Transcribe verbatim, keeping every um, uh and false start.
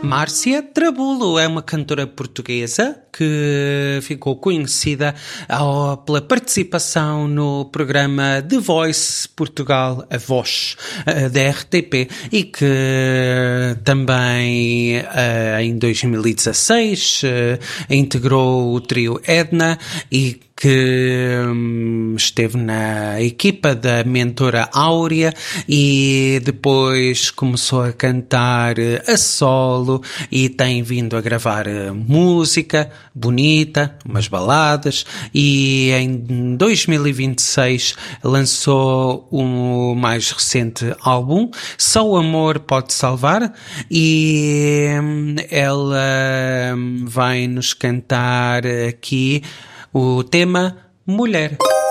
Márcia Trabulo é uma cantora portuguesa que ficou conhecida ao, pela participação no programa The Voice Portugal, a Voz, uh, da R T P, e que também uh, em dois mil e dezasseis uh, integrou o trio Edna e que hum, esteve na equipa da mentora Áurea e depois começou a cantar a solo e tem vindo a gravar música bonita, umas baladas, e em dois mil e vinte e seis lançou o mais recente álbum, Só o Amor Pode Salvar, e hum, ela hum, vai nos cantar aqui o tema Mulher.